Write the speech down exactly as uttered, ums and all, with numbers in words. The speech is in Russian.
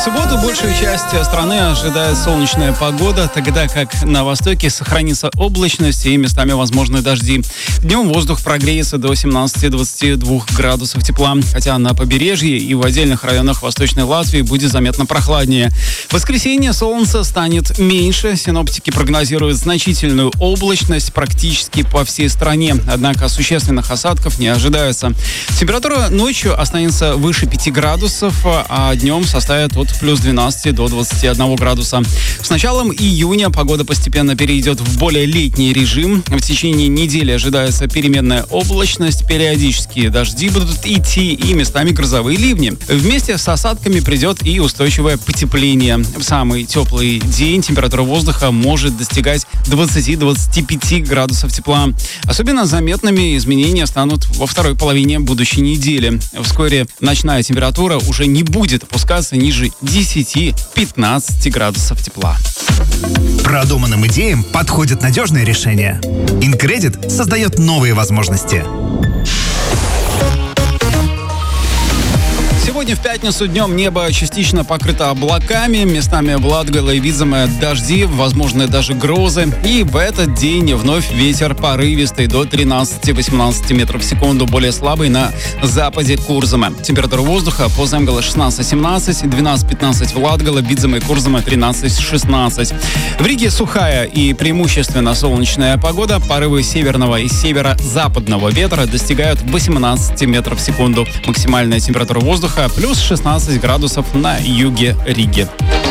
субботу большую часть страны ожидает солнечная погода, тогда как на востоке сохранится облачность и местами возможны дожди. Днем воздух прогреется до семнадцати-двадцати двух градусов тепла, хотя на побережье и в отдельных районах Восточной Латвии будет заметно прохладнее. В воскресенье солнца станет меньше. Синоптики прогнозируют значительную облачность практически по всей стране, однако существенных осадков не ожидается. Температура ночью останется выше пяти градусов, а днем составит от плюс двенадцати до двадцати одного градуса. С началом июня погода постепенно перейдет в более летний режим. В течение недели ожидается переменная облачность, периодические дожди будут идти и местами грозовые ливни. Вместе с осадками придет и устойчивое потепление. В самый теплый день температура воздуха может достигать двадцати-двадцати пяти градусов тепла. Особенно заметными изменения станут во второй половине будущей недели. Вскоре ночная температура уже не будет опускаться ниже десяти-пятнадцати градусов тепла. Продуманным идеям подходит надежное решение. Incredit создает новые возможности. Сегодня в пятницу днем небо частично покрыто облаками, местами в Латгале и Видземе дожди, возможны даже грозы. И в этот день вновь ветер порывистый до тринадцати-восемнадцати метров в секунду, более слабый на западе Курзема. Температура воздуха по Земгале шестнадцать-семнадцать, двенадцать-пятнадцать в Латгале, Видземе и Курзема тринадцать-шестнадцать. В Риге сухая и преимущественно солнечная погода. Порывы северного и северо-западного ветра достигают восемнадцати метров в секунду. Максимальная температура воздуха плюс шестнадцать градусов на юге Риги.